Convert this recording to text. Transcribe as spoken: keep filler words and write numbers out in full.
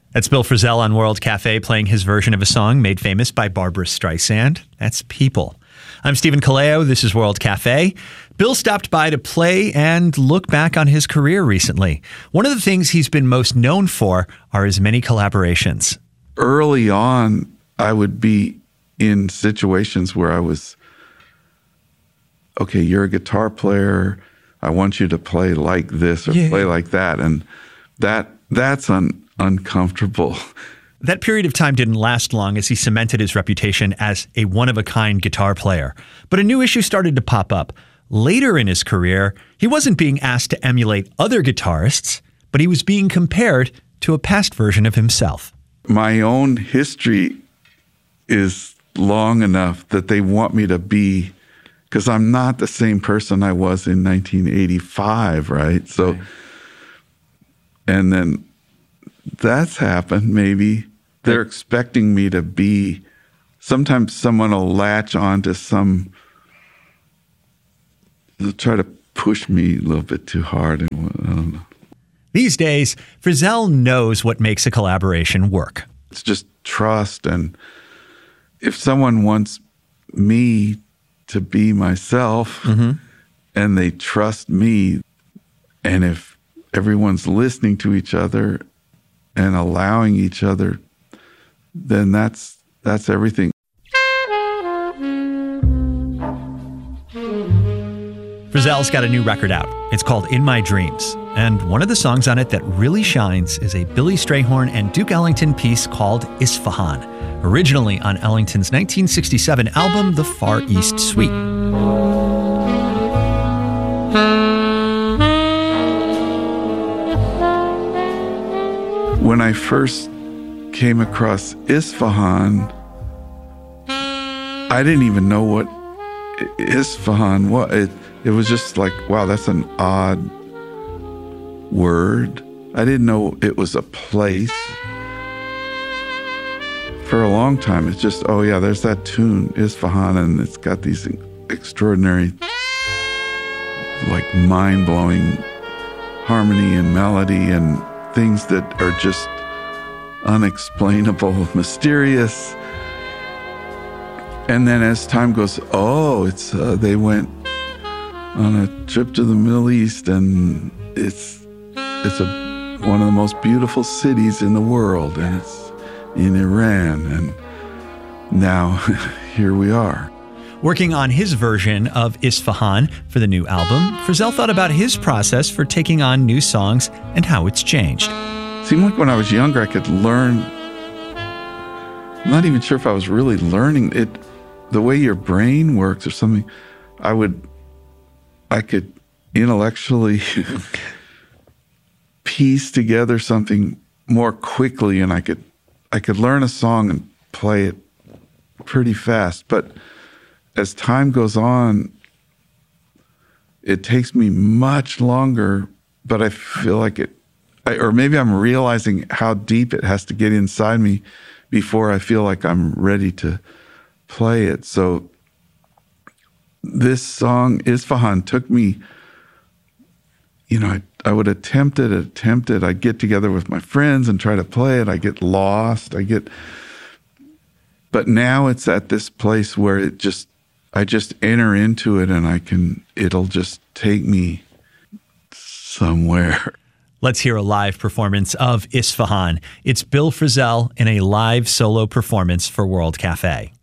That's Bill Frisell on World Cafe playing his version of a song made famous by Barbra Streisand. That's People. I'm Stephen Kaleo. This is World Cafe. Bill stopped by to play and look back on his career recently. One of the things he's been most known for are his many collaborations. Early on, I would be in situations where I was, okay, you're a guitar player. I want you to play like this or yeah. play like that. And that that's un, uncomfortable. That period of time didn't last long as he cemented his reputation as a one-of-a-kind guitar player. But a new issue started to pop up. Later in his career, he wasn't being asked to emulate other guitarists, but he was being compared to a past version of himself. My own history is long enough that they want me to be, because I'm not the same person I was in nineteen eighty-five, right? So, right. And then that's happened, maybe. They're expecting me to be, sometimes someone will latch on to some, they'll try to push me a little bit too hard. And I don't know. These days, Frisell knows what makes a collaboration work. It's just trust. And if someone wants me to be myself mm-hmm. and they trust me, and if everyone's listening to each other and allowing each other, then that's that's everything. Frisell's got a new record out. It's called In My Dreams. And one of the songs on it that really shines is a Billy Strayhorn and Duke Ellington piece called Isfahan, originally on Ellington's nineteen sixty-seven album, The Far East Suite. When I first came across Isfahan, I didn't even know what Isfahan was. It, it was just like, wow, that's an odd word. I didn't know it was a place. For a long time, it's just, oh yeah, there's that tune, Isfahan, and it's got these extraordinary, like mind-blowing harmony and melody and things that are just unexplainable, mysterious. And then as time goes, oh, it's uh, they went on a trip to the Middle East, and it's it's a one of the most beautiful cities in the world, and it's in Iran, and now here we are. Working on his version of Isfahan for the new album, Frisell thought about his process for taking on new songs and how it's changed. Seemed like when I was younger, I could learn. I'm not even sure if I was really learning it. The way your brain works or something, I would, I could intellectually piece together something more quickly, and I could, I could learn a song and play it pretty fast. But as time goes on, it takes me much longer, but I feel like it, I, or maybe I'm realizing how deep it has to get inside me before I feel like I'm ready to play it. So this song, Isfahan, took me, you know, I, I would attempt it, attempt it. I'd get together with my friends and try to play it. I get lost. I get, but now it's at this place where it just, I just enter into it and I can, it'll just take me somewhere. Let's hear a live performance of Isfahan. It's Bill Frisell in a live solo performance for World Cafe.